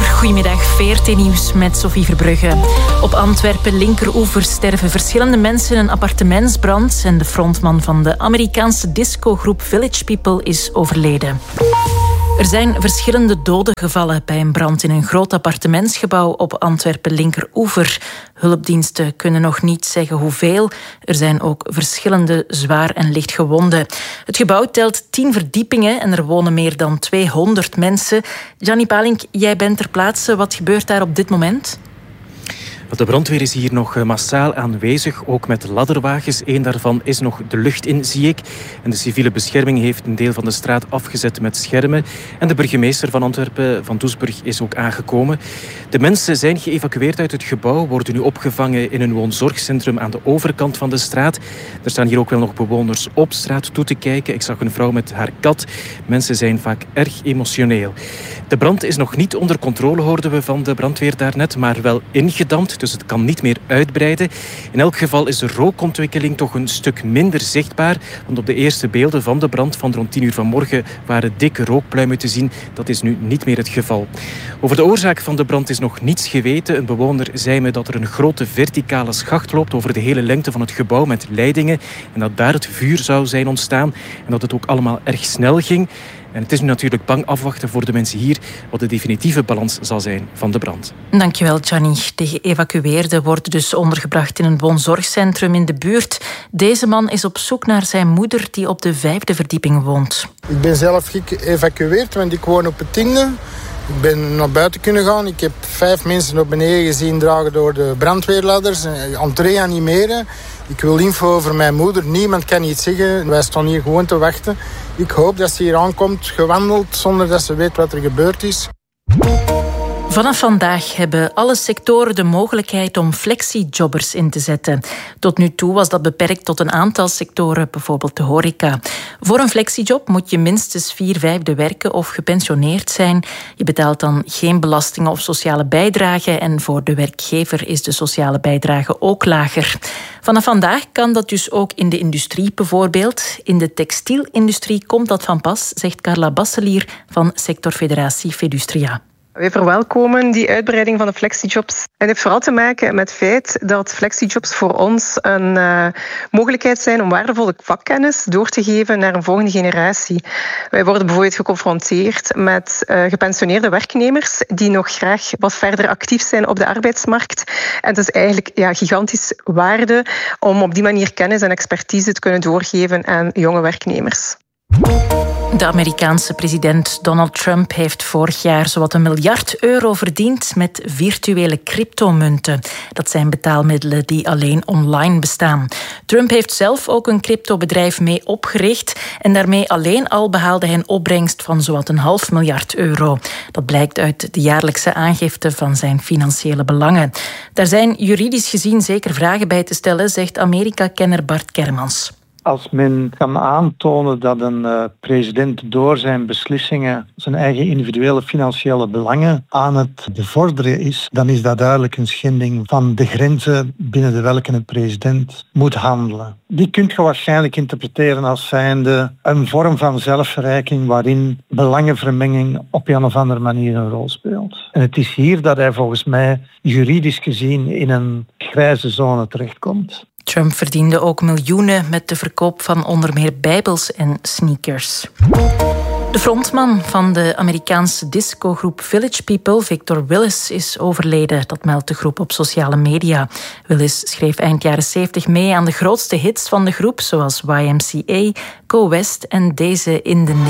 Goedemiddag, VRT Nieuws met Sophie Verbrugge. Op Antwerpen linkeroever sterven verschillende mensen in een appartementsbrand en de frontman van de Amerikaanse discogroep Village People is overleden. Er zijn verschillende doden gevallen bij een brand in een groot appartementsgebouw op Antwerpen linkeroever. Hulpdiensten kunnen nog niet zeggen hoeveel. Er zijn ook verschillende zwaar en licht gewonden. Het gebouw telt 10 verdiepingen en er wonen meer dan 200 mensen. Gianni Palink, jij bent ter plaatse. Wat gebeurt daar op dit moment? De brandweer is hier nog massaal aanwezig, ook met ladderwagens. Eén daarvan is nog de lucht in, zie ik. En de civiele bescherming heeft een deel van de straat afgezet met schermen. En de burgemeester van Antwerpen, Van Doesburg, is ook aangekomen. De mensen zijn geëvacueerd uit het gebouw, worden nu opgevangen in een woonzorgcentrum aan de overkant van de straat. Er staan hier ook wel nog bewoners op straat toe te kijken. Ik zag een vrouw met haar kat. Mensen zijn vaak erg emotioneel. De brand is nog niet onder controle, hoorden we van de brandweer daarnet, maar wel ingedampt. Dus het kan niet meer uitbreiden. In elk geval is de rookontwikkeling toch een stuk minder zichtbaar. Want op de eerste beelden van de brand van rond 10 uur vanmorgen waren dikke rookpluimen te zien. Dat is nu niet meer het geval. Over de oorzaak van de brand is nog niets geweten. Een bewoner zei me dat er een grote verticale schacht loopt over de hele lengte van het gebouw met leidingen. En dat daar het vuur zou zijn ontstaan. En dat het ook allemaal erg snel ging. En het is nu natuurlijk bang afwachten voor de mensen hier wat de definitieve balans zal zijn van de brand. Dankjewel, Gianni. De geëvacueerden worden dus ondergebracht in een woonzorgcentrum in de buurt. Deze man is op zoek naar zijn moeder die op de 5e verdieping woont. Ik ben zelf geëvacueerd, want ik woon op het 10e. Ik ben naar buiten kunnen gaan. Ik heb 5 mensen naar beneden gezien dragen door de brandweerladders. Aan het reanimeren. Ik wil info over mijn moeder. Niemand kan iets zeggen. Wij staan hier gewoon te wachten. Ik hoop dat ze hier aankomt, gewandeld, zonder dat ze weet wat er gebeurd is. Vanaf vandaag hebben alle sectoren de mogelijkheid om flexiejobbers in te zetten. Tot nu toe was dat beperkt tot een aantal sectoren, bijvoorbeeld de horeca. Voor een flexiejob moet je minstens 4/5 werken of gepensioneerd zijn. Je betaalt dan geen belastingen of sociale bijdrage en voor de werkgever is de sociale bijdrage ook lager. Vanaf vandaag kan dat dus ook in de industrie bijvoorbeeld. In de textielindustrie komt dat van pas, zegt Carla Basselier van sectorfederatie Fedustria. Wij verwelkomen die uitbreiding van de flexijobs. Het heeft vooral te maken met het feit dat flexijobs voor ons een mogelijkheid zijn om waardevolle vakkennis door te geven naar een volgende generatie. Wij worden bijvoorbeeld geconfronteerd met gepensioneerde werknemers die nog graag wat verder actief zijn op de arbeidsmarkt. En het is eigenlijk gigantisch waarde om op die manier kennis en expertise te kunnen doorgeven aan jonge werknemers. De Amerikaanse president Donald Trump heeft vorig jaar zowat €1 miljard verdiend met virtuele cryptomunten. Dat zijn betaalmiddelen die alleen online bestaan. Trump heeft zelf ook een cryptobedrijf mee opgericht en daarmee alleen al behaalde hij een opbrengst van zowat €0,5 miljard. Dat blijkt uit de jaarlijkse aangifte van zijn financiële belangen. Daar zijn juridisch gezien zeker vragen bij te stellen, zegt Amerika-kenner Bart Kermans. Als men kan aantonen dat een president door zijn beslissingen zijn eigen individuele financiële belangen aan het bevorderen is, dan is dat duidelijk een schending van de grenzen binnen de welke een president moet handelen. Die kunt je waarschijnlijk interpreteren als zijnde een vorm van zelfverrijking waarin belangenvermenging op een of andere manier een rol speelt. En het is hier dat hij volgens mij juridisch gezien in een grijze zone terechtkomt. Trump verdiende ook miljoenen met de verkoop van onder meer bijbels en sneakers. De frontman van de Amerikaanse discogroep Village People, Victor Willis, is overleden. Dat meldt de groep op sociale media. Willis schreef eind jaren 70 mee aan de grootste hits van de groep, zoals YMCA, Go West en deze in de